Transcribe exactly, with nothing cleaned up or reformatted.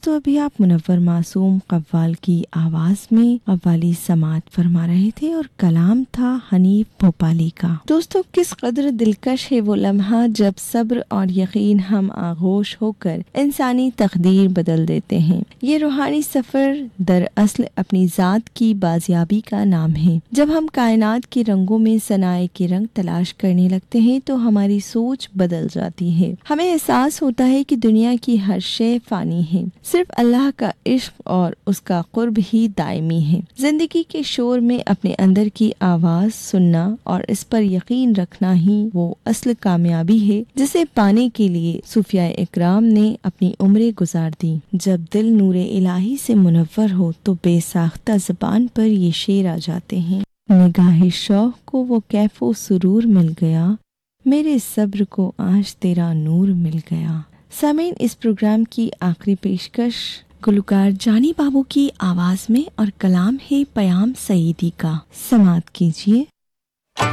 دوستو ابھی آپ منور معصوم قوال کی آواز میں قوالی سماعت فرما رہے تھے اور کلام تھا حنیف بھوپالی کا۔ دوستو کس قدر دلکش ہے وہ لمحہ جب صبر اور یقین ہم آغوش ہو کر انسانی تقدیر بدل دیتے ہیں۔ یہ روحانی سفر دراصل اپنی ذات کی بازیابی کا نام ہے۔ جب ہم کائنات کے رنگوں میں ثنائے کے رنگ تلاش کرنے لگتے ہیں تو ہماری سوچ بدل جاتی ہے۔ ہمیں احساس ہوتا ہے کہ دنیا کی ہر شے فانی ہے، صرف اللہ کا عشق اور اس کا قرب ہی دائمی ہے۔ زندگی کے شور میں اپنے اندر کی آواز سننا اور اس پر یقین رکھنا ہی وہ اصل کامیابی ہے جسے پانے کے لیے صوفیاء اکرام نے اپنی عمریں گزار دی۔ جب دل نور الہی سے منور ہو تو بے ساختہ زبان پر یہ شعر آ جاتے ہیں۔ نگاہ شوق کو وہ کیف و سرور مل گیا، میرے صبر کو آج تیرا نور مل گیا۔ سامعین، اس پروگرام کی آخری پیشکش گلوکار جانی بابو کی آواز میں اور کلام ہے پیام سعیدی کا، سماعت کیجیے۔